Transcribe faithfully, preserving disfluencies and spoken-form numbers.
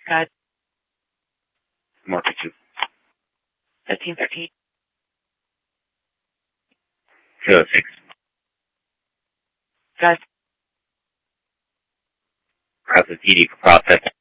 Good. Market two. fifteen thirteen. Zero six. Good. Process D D for process.